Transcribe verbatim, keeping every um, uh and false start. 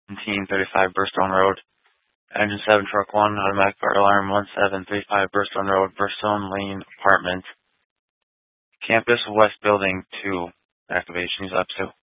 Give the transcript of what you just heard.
seventeen thirty-five Burstone Road. Engine seven Truck one, automatic fire alarm one seven three five Burstone Road, Burstone Lane Apartment. Campus West Building two. Activation is up to.